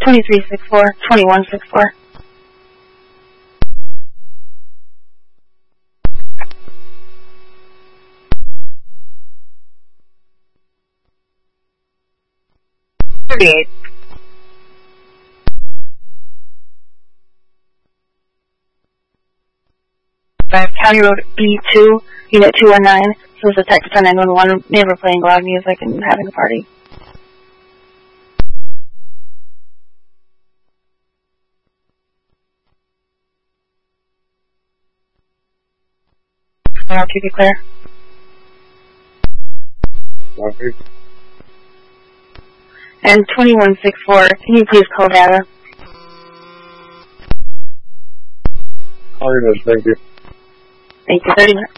2364, 2164. County Road B2, Unit 219. So it's a text to 911, neighbor playing loud music and having a party. And I'll keep you clear. Okay. And 2164, can you please call data? All right, thank you. Thank you very much.